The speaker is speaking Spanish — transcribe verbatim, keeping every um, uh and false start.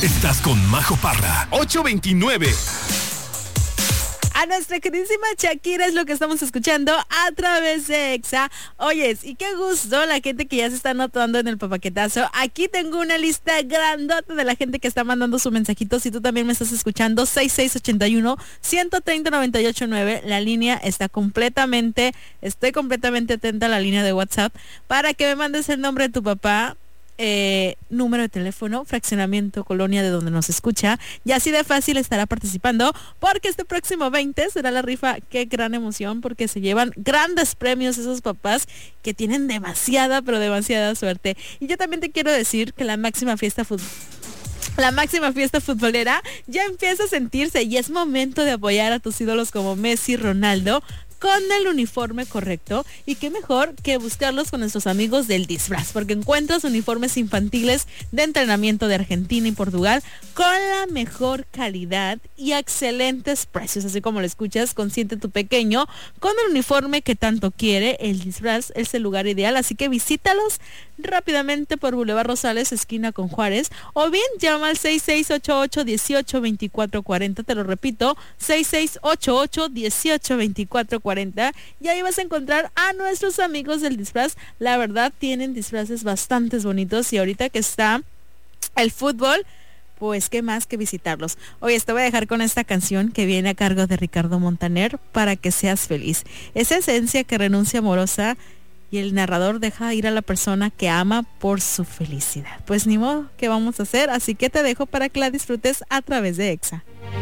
Estás con Majo Parra. ocho veintinueve. A nuestra queridísima Shakira es lo que estamos escuchando a través de Exa. Oyes, y qué gusto la gente que ya se está anotando en el papaquetazo. Aquí tengo una lista grandota de la gente que está mandando su mensajito. Si tú también me estás escuchando, seis seis ocho uno, uno tres cero, nueve ocho nueve. La línea está completamente, estoy completamente atenta a la línea de WhatsApp para que me mandes el nombre de tu papá, Eh, número de teléfono, fraccionamiento, colonia de donde nos escucha, y así de fácil estará participando, porque este próximo veinte será la rifa. Qué gran emoción, porque se llevan grandes premios esos papás que tienen demasiada, pero demasiada suerte. Y yo también te quiero decir que la máxima fiesta fut- La máxima fiesta futbolera ya empieza a sentirse, y es momento de apoyar a tus ídolos como Messi, Ronaldo, con el uniforme correcto. Y qué mejor que buscarlos con nuestros amigos del disfraz, porque encuentras uniformes infantiles de entrenamiento de Argentina y Portugal con la mejor calidad y excelentes precios. Así como lo escuchas, consiente tu pequeño con el uniforme que tanto quiere. El disfraz es el lugar ideal, así que visítalos rápidamente por Boulevard Rosales, esquina con Juárez, o bien llama al seis seis ocho ocho, uno ocho, dos cuatro cuatro cero. Te lo repito, seis seis ocho ocho, uno ocho, dos cuatro cuatro cero, y ahí vas a encontrar a nuestros amigos del disfraz. La verdad, tienen disfraces bastante bonitos, y ahorita que está el fútbol, pues qué más que visitarlos. Oye, te voy a dejar con esta canción que viene a cargo de Ricardo Montaner, Para que seas feliz. Esa esencia que renuncia amorosa, y el narrador deja ir a la persona que ama por su felicidad. Pues ni modo, ¿qué vamos a hacer? Así que te dejo para que la disfrutes a través de Exa.